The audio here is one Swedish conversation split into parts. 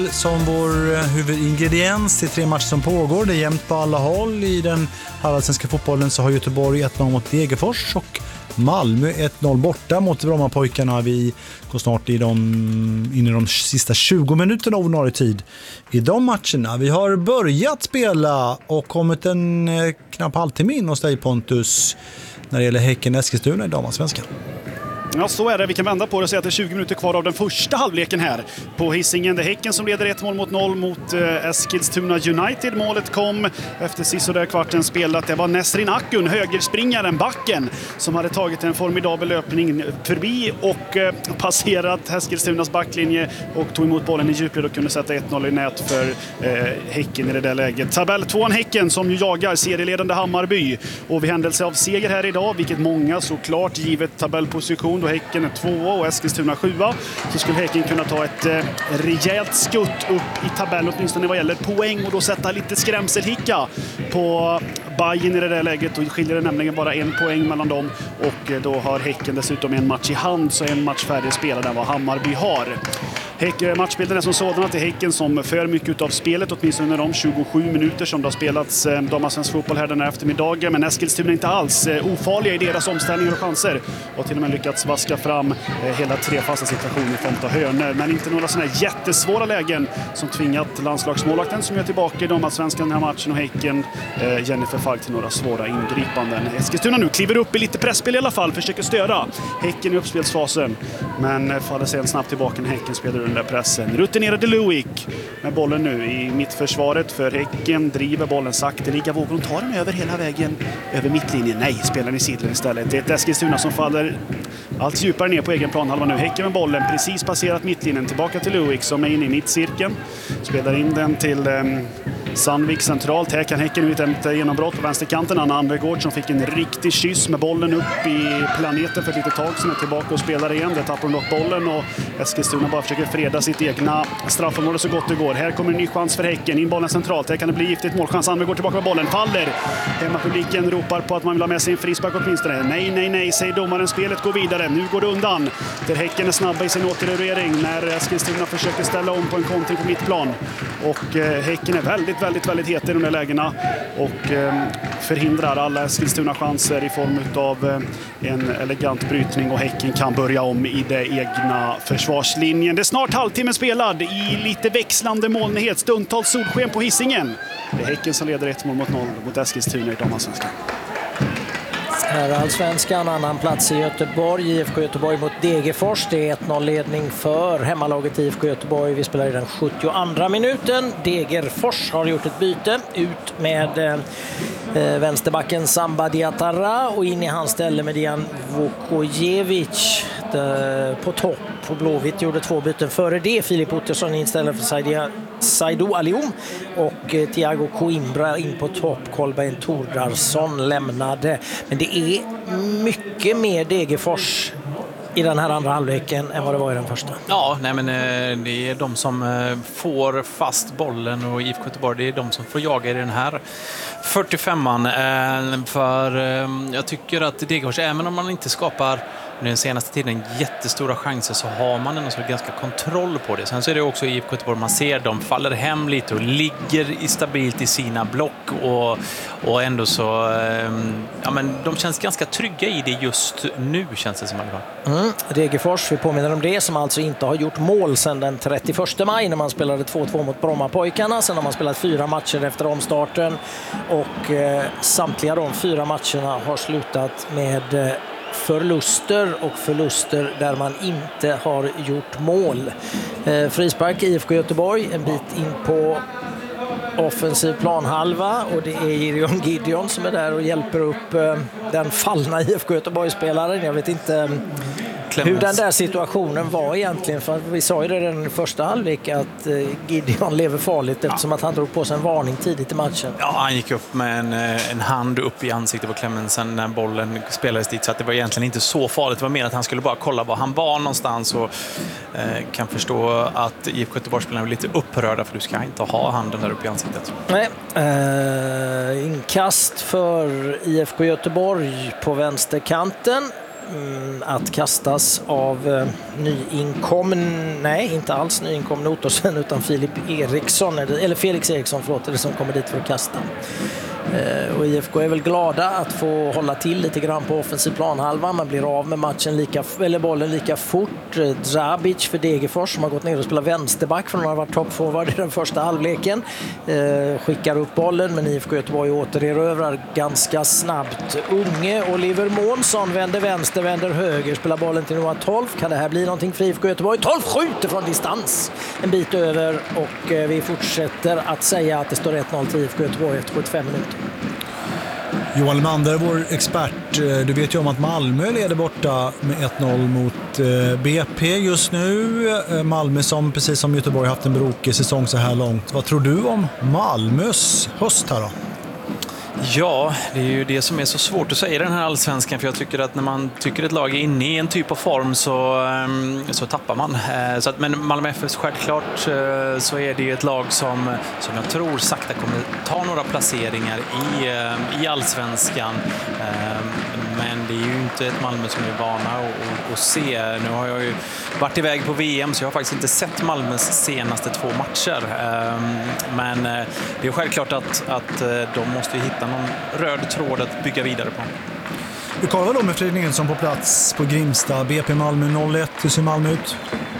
som vår huvudingrediens i 3 matcher som pågår. Det är jämnt på alla håll. I den allsvenska fotbollen så har Göteborg 1-0 mot Degerfors och Malmö 1-0 borta mot Brommapojkarna. Vi går snart in i de sista 20 minuterna av ordinarie tid i de matcherna. Vi har börjat spela och kommit en knapp halvtimme in hos dig, Pontus, när det gäller Häcken-Eskilstuna i damallsvenskan. Ja, så är det. Vi kan vända på det och säga att det är 20 minuter kvar av den första halvleken här på Hisingen. Det är Häcken som leder 1-0 mot Eskilstuna United. Målet kom efter sisådär kvarten spelat. Det var Nesrin Akun, högerspringaren, backen, som hade tagit en formidabel löpning förbi och passerat Eskilstunas backlinje och tog emot bollen i djupled och kunde sätta 1-0 i nät för Häcken i det där läget. Tabell 2 Häcken som ju jagar serieledande Hammarby. Och vid händelse av seger här idag, vilket många såklart givet tabellposition, då Häcken är 2 och Eskilstuna 7, så skulle Häcken kunna ta ett rejält skutt upp i tabellen, åtminstone vad gäller poäng, och då sätta lite skrämselhicka på Bayern i det där läget. Och skiljer det nämligen bara 1 poäng mellan dem, och då har Häcken dessutom en match i hand, så en match färdig spelad än vad Hammarby har. Matchbilden är som sådan att det är Häcken som för mycket av spelet, åtminstone under de 27 minuter som det har spelats damallsvensk fotboll här den här eftermiddagen. Men Eskilstuna är inte alls ofarliga i deras omställningar och chanser, och till och med lyckats vaska fram hela 3 fasta situationer i form av hörnor. Men inte några sådana här jättesvåra lägen som tvingat landslagsmålvakten som är tillbaka i damallsvenskan den här matchen och Häcken, Jennifer Falk, till några svåra ingripanden. Eskilstuna nu kliver upp i lite pressspel i alla fall, försöker störa Häcken i uppspelsfasen, men faller sen snabbt tillbaka när Häcken spelar den där pressen. Rutinerade Luik med bollen nu i mittförsvaret för Häcken, driver bollen sakteliga. Vågar hon ta den över hela vägen över mittlinjen? Nej, spelar i sidled istället. Det är ett Eskilstuna som faller allt djupare ner på egen planhalva nu. Häcken med bollen, precis passerat mittlinjen, tillbaka till Luik som är inne i mittcirkeln. Spelar in den till Sandvik centralt. Här kan Häcken ut ett genombrott på vänsterkanten. Anna Anvegård som fick en riktig kyss med bollen upp i planeten för ett litet tag, som är tillbaka och spelar igen. Det tappar hon dock bollen och Eskilstuna bara försöker freda sitt egna straffområde så gott det går. Här kommer en ny chans för Häcken. In bollen centralt. Här kan det bli giftigt målchans. Anvegård tillbaka med bollen. Faller. Hemmapubliken ropar på att man vill ha med sig en frispark åtminstone. Nej, säger domaren. Spelet går vidare. Nu går det undan. Där Häcken är snabba i sin återerövring när Eskilstuna försöker ställa om på en kontring på mittplan. Och Häcken är väldigt het i de här lägena och förhindrar alla Eskilstuna chanser i form av en elegant brytning, och Häcken kan börja om i det egna försvarslinjen. Det är snart halvtimme spelad i lite växlande molnighet, stundtals solsken på Hisingen. Det är Häcken som leder 1-0 mot Eskilstuna i damallsvenskan. Allsvenskan, annan plats i Göteborg. IFK Göteborg mot Degerfors. Det är 1-0 ledning för hemmalaget IFK Göteborg. Vi spelar i den 72:a minuten. Degerfors har gjort ett byte ut med vänsterbacken Samba Diatara och in i hans ställe med Dian Vukojevic på topp. Och Blåvitt gjorde 2 byten före det. Filip Ottersson inställde för Saido Alium och Thiago Coimbra in på topp. Kolbeinn Tordarsson lämnade. Men det är mycket mer Degerfors i den här andra halvleken än vad det var i den första. Ja, nej, men det är de som får fast bollen, och IFK Göteborg, det är de som får jaga i den här 45an. För jag tycker att Degerfors, även om man inte skapar den senaste tiden jättestora chanser, så har man ändå så ganska kontroll på det. Sen så är det också i IFK Göteborg, man ser de faller hem lite och ligger stabilt i sina block, och ändå så ja, men de känns ganska trygga i det just nu, känns det som i alla fall. Degerfors, vi påminner om det, som alltså inte har gjort mål sedan den 31 maj när man spelade 2-2 mot Brommapojkarna. Sen har man spelat 4 matcher efter omstarten, och samtliga de 4 matcherna har slutat med förluster där man inte har gjort mål. Frispark IFK Göteborg, en bit in på offensiv planhalva, och det är Irion Gideon som är där och hjälper upp den fallna IFK Göteborg-spelaren. Jag vet inte hur den där situationen var egentligen, för vi sa ju det redan i första halvlek att Gideon lever farligt eftersom att han drog på sig en varning tidigt i matchen. Ja, han gick upp med en hand upp i ansiktet på Clemensen när bollen spelades dit, så att det var egentligen inte så farligt. Det var mer att han skulle bara kolla var han var någonstans, och kan förstå att IFK Göteborg-spelarna är lite upprörda, för du ska inte ha handen där uppe i ansiktet. Nej, inkast för IFK Göteborg på vänsterkanten. att kastas av inte alls nyinkommen Ottosson, utan Felix Eriksson, förlåt, är det som kommer dit för att kasta. Och IFK är väl glada att få hålla till lite grann på offensiv planhalva. Man blir av med bollen lika fort. Drabic för Degerfors, som har gått ner och spelat vänsterback från att ha varit toppforward i den första halvleken, skickar upp bollen, men IFK Göteborg återerövrar ganska snabbt. Unge Oliver Månsson vänder vänster, vänder höger, spelar bollen till Noah Tolf. Kan det här bli någonting för IFK Göteborg? Tolf skjuter från distans en bit över, och vi fortsätter att säga att det står 1-0 till IFK Göteborg efter 75 minuter. Johan Lemander, vår expert, du vet ju om att Malmö leder borta med 1-0 mot BP just nu. Malmö som precis som Göteborg haft en brokig säsong så här långt. Vad tror du om Malmös höst här då? Ja, det är ju det som är så svårt att säga i den här allsvenskan, för jag tycker att när man tycker ett lag är inne i en typ av form så tappar man. Men Malmö FF, självklart så är det ett lag som jag tror sakta kommer ta några placeringar i allsvenskan. Men det är ju inte ett Malmö som är vana att se. Nu har jag ju varit iväg på VM, så jag har faktiskt inte sett Malmös senaste 2 matcher. Men det är självklart att de måste hitta någon röd tråd att bygga vidare på. Vi kollar då med Fredrik Nilsson på plats på Grimsta. BP Malmö 0-1. Hur ser Malmö ut?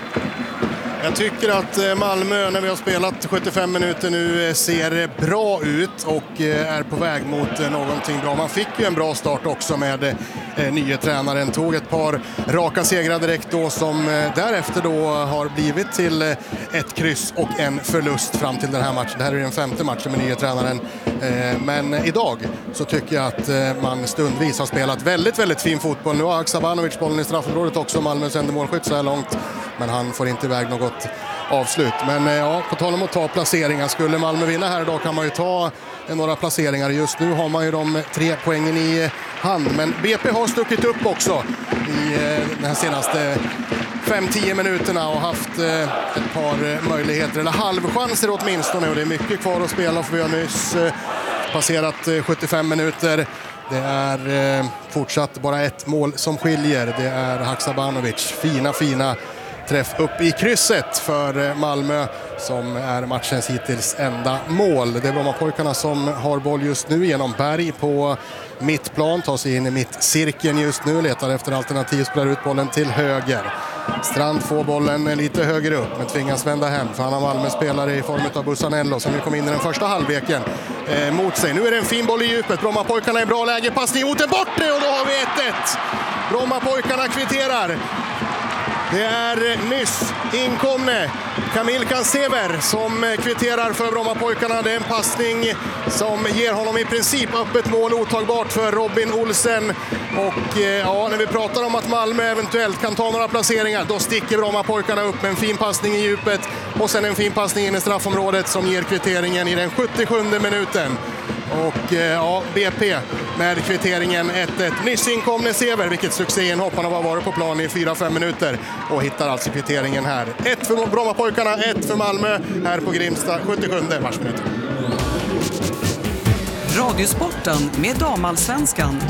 Jag tycker att Malmö, när vi har spelat 75 minuter nu, ser bra ut och är på väg mot någonting bra. Man fick ju en bra start också med nya tränaren. Tog ett par raka segrar direkt då, som därefter då har blivit till ett kryss och en förlust fram till den här matchen. Det här är den 5:e matchen med nya tränaren. Men idag så tycker jag att man stundvis har spelat väldigt, väldigt fin fotboll. Nu har Haksabanovic bollen i straffområdet också, Malmös enda målskytt så här långt. Men han får inte iväg något avslut. Men ja, på tal om att ta placeringar. Skulle Malmö vinna här idag kan man ju ta några placeringar. Just nu har man ju de 3 poängen i hand. Men BP har stuckit upp också i den här senaste 5-10 minuterna och haft ett par möjligheter, eller halvchanser åtminstone. Och det är mycket kvar att spela, för vi har nyss passerat 75 minuter. Det är fortsatt bara ett mål som skiljer. Det är Haksabanovic. Fina träff upp i krysset för Malmö, som är matchens hittills enda mål. Det är Brommapojkarna som har boll just nu genom Berg på mittplan. Tar sig in i mittcirkeln just nu. Letar efter alternativ, spelar ut bollen till höger. Strand får bollen lite högre upp, men tvingas vända hem. För han har Malmö-spelare i form av Bussanello som nu kom in i den första halvleken mot sig. Nu är det en fin boll i djupet. Brommapojkarna är bra läge. Passning mot en bortre, och då har vi 1-1. Brommapojkarna kvitterar. Det är nyss inkomne Kamil Kansever som kvitterar för Brommapojkarna. Det är en passning som ger honom i princip öppet mål, otagbart för Robin Olsen. Och ja, när vi pratar om att Malmö eventuellt kan ta några placeringar, då sticker Brommapojkarna upp med en fin passning i djupet och sen en fin passning in i straffområdet som ger kvitteringen i den 77:e minuten. Och ja, BP med kvitteringen 1-1. Nyss inkomne Sever, vilket succéinhopp. Han har varit på plan i 4-5 minuter och hittar alltså kvitteringen här. 1 för Brommapojkarna, 1 för Malmö här på Grimsta, 77:e matchminuten. Radiosporten med Damallsvenskan.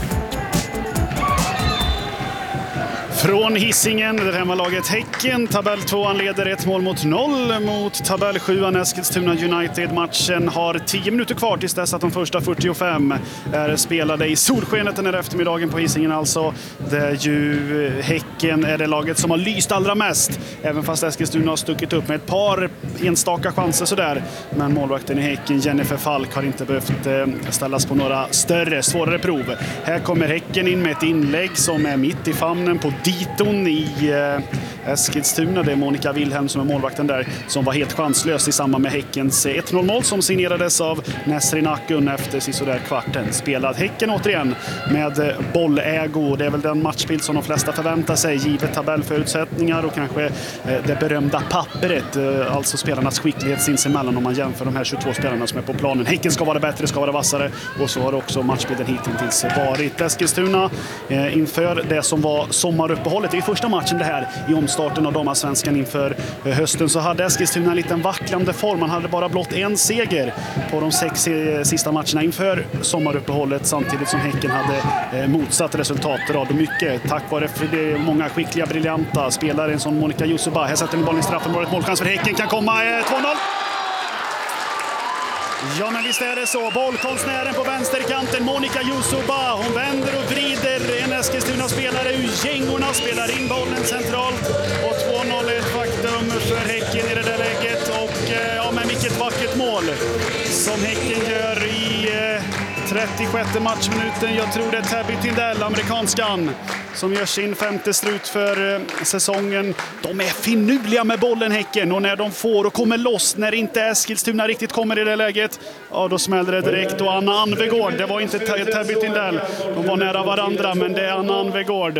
Från Hisingen, det hemmalaget Häcken. Tabell 2 leder 1-0 mot tabell 7 Eskilstuna United. Matchen har 10 minuter kvar tills dess att de första 45 är spelade i solskenet den här eftermiddagen på Hisingen. Alltså, det är ju Häcken är det laget som har lyst allra mest. Även fast Eskilstuna har stuckit upp med ett par enstaka chanser sådär. Men målvakten i Häcken, Jennifer Falk, har inte behövt ställas på några svårare prov. Här kommer Häcken in med ett inlägg som är mitt i famnen på Diton i Eskilstuna. Det är Monica Wilhelm som är målvakten där, som var helt chanslös i samband med Häckens 1-0-mål som signerades av Nesrin Akun efter sisådär kvarten spelad. Häcken återigen med bollägo. Det är väl den matchbild som de flesta förväntar sig, givet tabellförutsättningar och kanske det berömda pappret, alltså spelarnas skicklighet sinsemellan om man jämför de här 22 spelarna som är på planen. Häcken ska vara bättre, ska vara vassare, och så har också matchbilden hittills varit. Eskilstuna inför det som var sommaruppehåll sommaruppehållet. Det är första matchen det här i omstarten av damallsvenskan inför hösten. Så hade Eskilstuna en liten vacklande form. Man hade bara blott en seger på de 6 sista matcherna inför sommaruppehållet, samtidigt som Häcken hade motsatt resultatrad. Och mycket tack vare det många skickliga, briljanta spelare som Monica Yusuba. Här sätter ni bollen i straffområdet. Målchans för Häcken kan komma. 2-0. Ja, men visst är det så. Bollkonstnären på vänsterkanten, Monica Yusuba. Hon vänder och vrider en Eskilstuna-spelare ur gängorna, spelar in bollen centralt. Och 2-0 är ett faktum för Häcken i det där läget. Och ja, men vilket vackert mål som Häcken gör i 36 matchminuten. Jag tror det är Tabby Tindell, amerikanskan, som gör sin 5:e strut för säsongen. De är finurliga med bollen, Häcken, och när de får och kommer loss, när inte Eskilstuna riktigt kommer i det läget, ja, då smäller det direkt. Och Anna Anvegård, det var inte Tabby Tindell, de var nära varandra, men det är Anna Anvegård.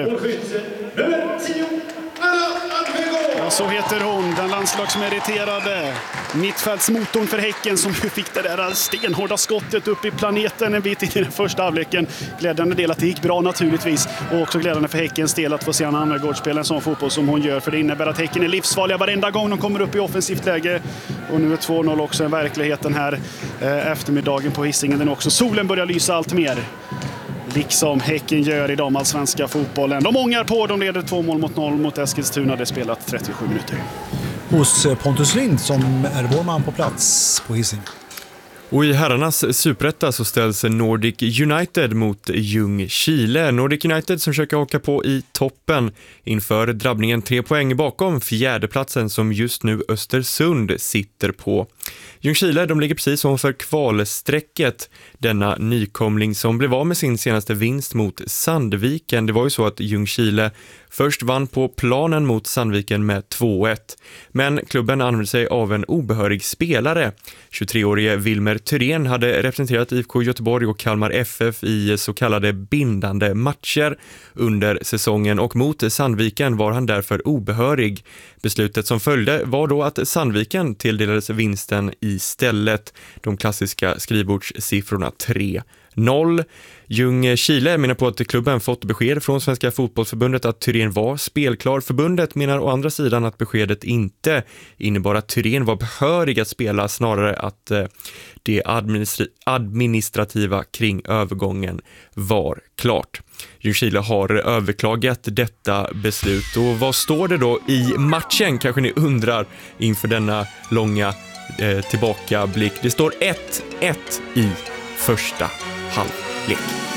Ja, så heter hon, den landslagsmeriterade mittfältsmotorn för Häcken, som fick det där stenhårda skottet upp i planeten en bit in i den första halvleken. Glädjande del att det gick bra naturligtvis, och också glädjande för Häckens del att få se Anna Anvegård spela en sån fotboll som hon gör, för det innebär att Häcken är livsfarliga varenda gång de kommer upp i offensivt läge. Och nu är 2-0 också en verkligheten här eftermiddagen på Hisingen. Den också solen börjar lysa allt mer, liksom Häcken gör i damallsvenska fotbollen. De ångar på, de leder 2-0 mot Eskilstuna. Det spelat 37 minuter. Hos Pontus Lind som är vår man på plats på Hisingen. Och i herrarnas superetta så ställs Nordic United mot Ljungskile. Nordic United som försöker haka på i toppen inför drabbningen 3 poäng bakom fjärdeplatsen som just nu Östersund sitter på. Ljungskile, de ligger precis ovanför kvalsträcket, denna nykomling som blev av med sin senaste vinst mot Sandviken. Det var ju så att Ljungskile först vann på planen mot Sandviken med 2-1. Men klubben använde sig av en obehörig spelare. 23-årige Wilmer Thyrén hade representerat IFK Göteborg och Kalmar FF i så kallade bindande matcher under säsongen, och mot Sandviken var han därför obehörig. Beslutet som följde var då att Sandviken tilldelades vinsten istället. De klassiska skrivbordssiffrorna 3-0. Ljungskile menar på att klubben fått besked från Svenska fotbollsförbundet att Thyrén var spelklar. Förbundet menar å andra sidan att beskedet inte innebar att Thyrén var behörig att spela, snarare att det administrativa kring övergången var klart. Ljungskile har överklagat detta beslut. Och vad står det då i matchen, kanske ni undrar inför denna långa tillbakablick. Det står 1-1 i första halvlek.